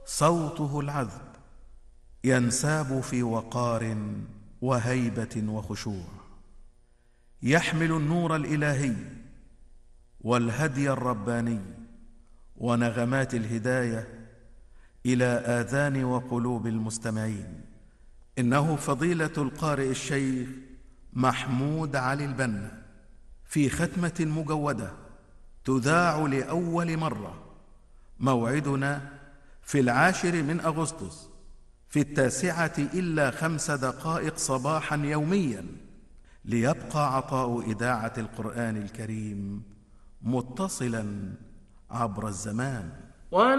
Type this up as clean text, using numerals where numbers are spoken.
صوته العذب ينساب في وقار وهيبة وخشوع، يحمل النور الإلهي والهدي الرباني ونغمات الهداية إلى آذان وقلوب المستمعين. إنه فضيلة القارئ الشيخ محمود علي البنا، في ختمة مجودة تذاع لأول مرة. موعدنا في 10 أغسطس في 9:05 صباحا يوميا، ليبقى عطاء إذاعة القرآن الكريم متصلا عبر الزمان.